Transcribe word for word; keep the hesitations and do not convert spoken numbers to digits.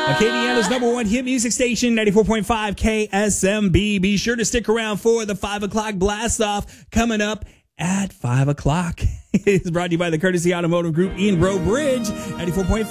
Acadiana's number one hit music station, ninety-four point five K S M B. Be sure to stick around for the five o'clock blast off coming up at five o'clock. It's brought to you by the Courtesy Automotive Group in Breaux Bridge, ninety-four point five